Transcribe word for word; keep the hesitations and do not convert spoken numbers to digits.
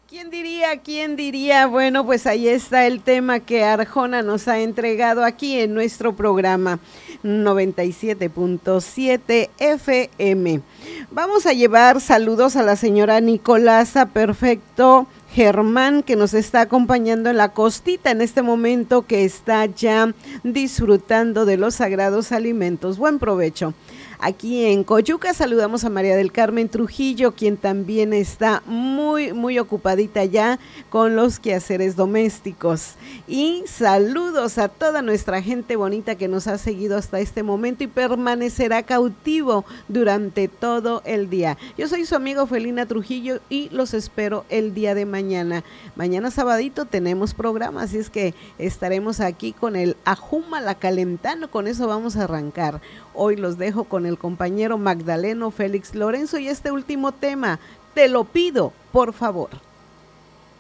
¿Quién diría? ¿Quién diría? Bueno, pues ahí está el tema que Arjona nos ha entregado aquí en nuestro programa noventa y siete punto siete F M. Vamos a llevar saludos a la señora Nicolasa Perfecto Germán, que nos está acompañando en la costita en este momento, que está ya disfrutando de los sagrados alimentos. Buen provecho. Aquí en Coyuca saludamos a María del Carmen Trujillo, quien también está muy, muy ocupadita ya con los quehaceres domésticos. Y saludos a toda nuestra gente bonita que nos ha seguido hasta este momento y permanecerá cautivo durante todo el día. Yo soy su amigo Felina Trujillo y los espero el día de mañana. Mañana sabadito tenemos programa, así es que estaremos aquí con el Ajuma la Calentano, con eso vamos a arrancar. Hoy los dejo con el compañero Magdaleno Félix Lorenzo y este último tema, te lo pido, por favor.